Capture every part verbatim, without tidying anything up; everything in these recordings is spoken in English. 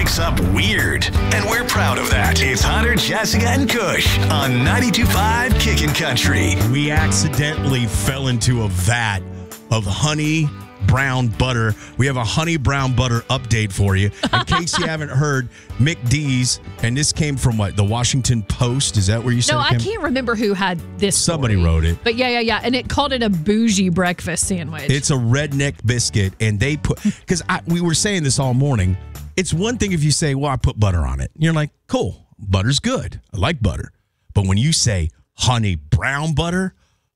wakes up weird, and we're proud of that. It's Hunter, Jessica, and Kush on ninety-two point five Kickin' Country. We accidentally fell into a vat of honey brown butter. We have a honey brown butter update for you. In case you haven't heard, Mick D's, and this came from what? The Washington Post? Is that where you said No, it I came? can't remember who had this Somebody story. wrote it. But yeah, yeah, yeah. And it called it a bougie breakfast sandwich. It's a redneck biscuit, and they put, because we were saying this all morning, it's one thing if you say, well, I put butter on it. You're like, cool, butter's good. I like butter. But when you say honey brown butter,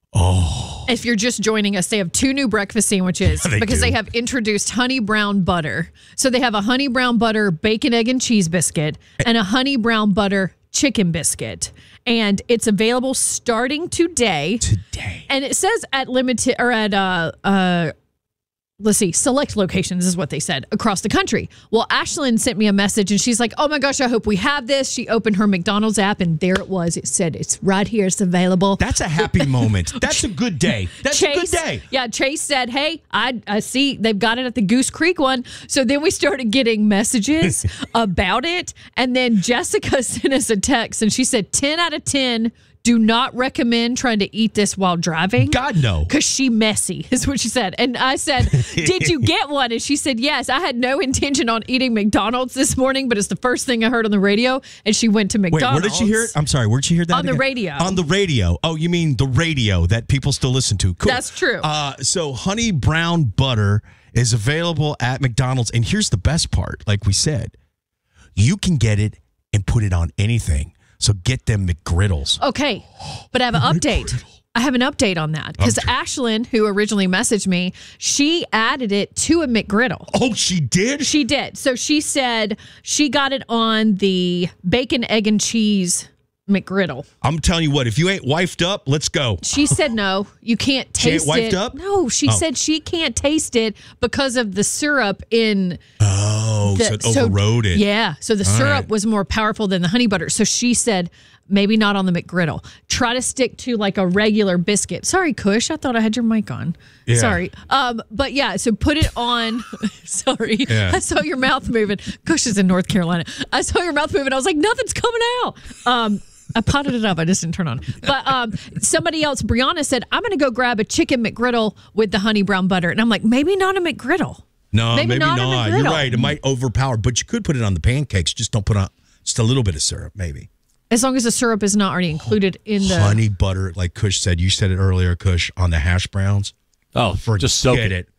oh. If you're just joining us, they have two new breakfast sandwiches Yeah, they because do. they have introduced honey brown butter. So they have a honey brown butter bacon, egg, and cheese biscuit and a honey brown butter chicken biscuit. And it's available starting today. Today. And it says at limited or at uh uh let's see, select locations is what they said across the country. Well, Ashlyn sent me a message and she's like, oh my gosh, I hope we have this. She opened her McDonald's app and there it was. It said it's right here. It's available. That's a happy moment. That's a good day. That's Chase, a good day. Yeah, Chase said, hey, I, I see they've got it at the Goose Creek one. So then we started getting messages about it. And then Jessica sent us a text and she said ten out of ten do not recommend trying to eat this while driving. God, no. Because she messy, is what she said. And I said, did you get one? And she said, yes. I had no intention on eating McDonald's this morning, but it's the first thing I heard on the radio. And she went to Wait, McDonald's. where did you hear it? I'm sorry, where'd you hear that? On the again? radio. On the radio. Oh, you mean the radio that people still listen to. Cool. That's true. Uh, so honey brown butter is available at McDonald's. And here's the best part. Like we said, you can get it and put it on anything. So get them McGriddles. Okay, but I have an update. I have an update on that because Okay. Ashlyn, who originally messaged me, she added it to a McGriddle. Oh, she did? She did. So she said she got it on the bacon, egg, and cheese McGriddle. I'm telling you what, if you ain't wifed up, let's go. She said no, you can't She ain't taste wiped it. up? No, she Oh. said she can't taste it because of the syrup in. Oh, The, so it overrode it. Yeah. So the All syrup right. was more powerful than the honey butter. So she said, maybe not on the McGriddle. Try to stick to like a regular biscuit. Sorry, Kush. I thought I had your mic on. Yeah. Sorry. Um, but yeah, so put it on. Sorry. Yeah. I saw your mouth moving. Kush is in North Carolina. I saw your mouth moving. I was like, nothing's coming out. Um, I potted it up. I just didn't turn on. But um, somebody else, Brianna, said, I'm going to go grab a chicken McGriddle with the honey brown butter. And I'm like, maybe not a McGriddle. No, Maybe maybe, not not. a You're McGriddle. right. It might overpower, but you could put it on the pancakes. Just don't put on just a little bit of syrup, maybe. As long as the syrup is not already included in the. Honey butter, like Kush said. You said it earlier, Kush, on the hash browns. Oh, Forget just soak it. it.